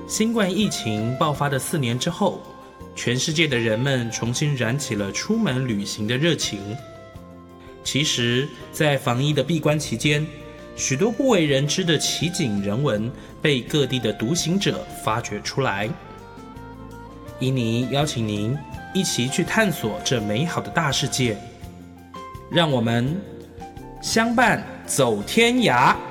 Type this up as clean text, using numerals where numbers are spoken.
新冠疫情爆发的4年之后，全世界的人们重新燃起了出门旅行的热情。其实，在防疫的闭关期间，许多不为人知的奇景人文被各地的独行者发掘出来。伊妮邀请您一起去探索这美好的大世界，让我们相伴走天涯。